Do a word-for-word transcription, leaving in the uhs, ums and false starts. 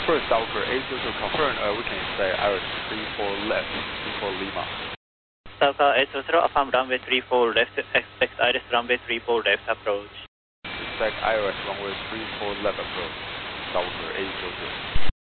First, Docker eight zero zero confirm, uh, we can say Iris three four left, three four Lima. Docker eight zero zero, affirm runway three four left, expect Iris runway three four left approach. Expect Iris runway three four left approach, Docker eight zero zero.